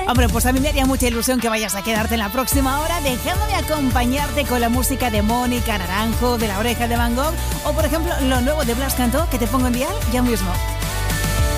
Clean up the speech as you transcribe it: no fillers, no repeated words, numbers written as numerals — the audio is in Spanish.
Hombre, pues a mí me haría mucha ilusión que vayas a quedarte en la próxima hora dejándome acompañarte con la música de Mónica Naranjo, de La Oreja de Van Gogh o, por ejemplo, lo nuevo de Blas Cantó, que te pongo en dial ya mismo.